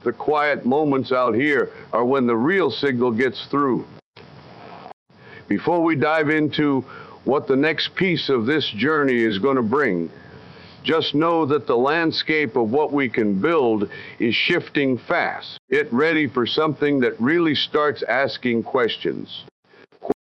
The quiet moments out here are when the real signal gets through. Before we dive into what the next piece of this journey is going to bring, just know that the landscape of what we can build is shifting fast. Get ready for something that really starts asking questions.